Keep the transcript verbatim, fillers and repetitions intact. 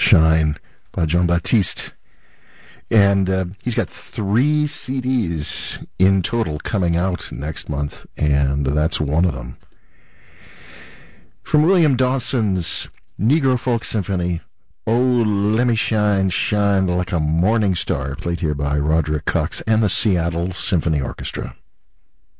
Shine by Jean Baptiste. And uh, he's got three C Ds in total coming out next month, and that's one of them. From William Dawson's Negro Folk Symphony, Oh, Let Me Shine, Shine Like a Morning Star, played here by Roderick Cox and the Seattle Symphony Orchestra.